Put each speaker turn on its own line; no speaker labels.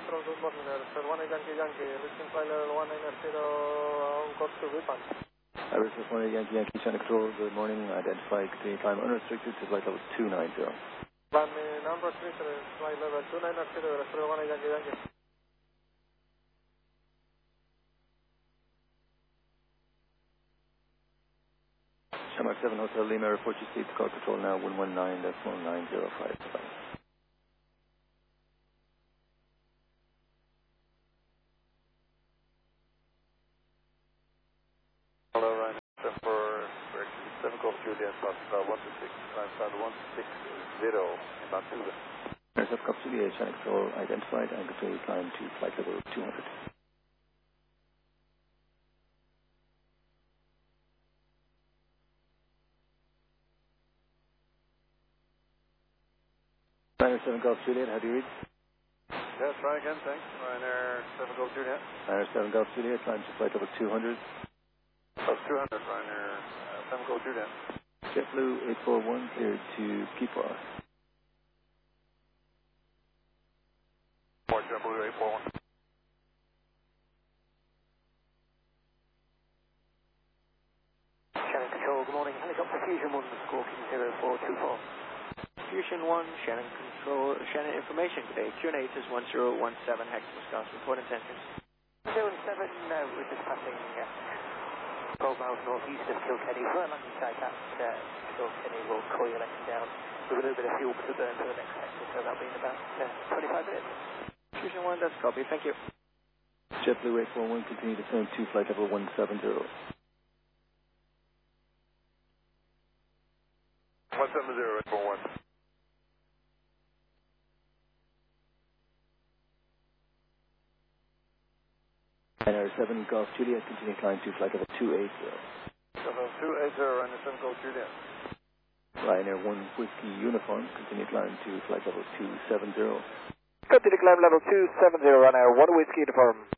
control, good morning, sir. 1 Yankee Yankee, listen file 1990, got to Wipan.
Iris 1 Yankee Yankee, China Control, good morning, identify continuing climb unrestricted to flight level 290.
Climb number 3, sir, flight level 290, sir, 1 Yankee Yankee.
Shamrock 7 Hotel Lima, report your seat to call control now, 119.905.
Hello, Ryan. For correction, 7 Golf Juliet, about 126, climb side 160, about 2.
Aircraft Golf Juliet, China Control, identified and continue climb to flight level 200. Ryanair 7 Golf Juliet, how do you read?
Yeah, try again, thanks. Ryanair 7 Golf Juliet.
Ryanair 7 Golf Juliet, climb to flight level 200.
Plus 200, Ryanair 7 Golf Juliet.
JetBlue 841, cleared to Keyport.
More JetBlue 841.
Shannon Control, good morning. Helicopter Fusion 1, Squawking 0424. Fusion 1, Shannon Control, Shannon Information. Today, QNH is 1017, Hector, Wisconsin. Report intentions. 07, we're just passing 12 miles northeast of Kilkenny. For a landing site at Kilkenny, we'll call your lesson down with a little bit of fuel to burn for the next sector, so that'll be in about 25 minutes. Fusion 1, that's copy. Thank you.
JetBlue 841, continue to descend to flight level 170.
170, 841.
Ryanair 7 Golf Juliet, continue climb to flight level 280.
Level 280, Ryanair 7 Golf Juliet.
Ryanair 1 Whiskey Uniform, continue climb to flight level 270.
Continue climb level 270, Ryanair 1 Whiskey Uniform.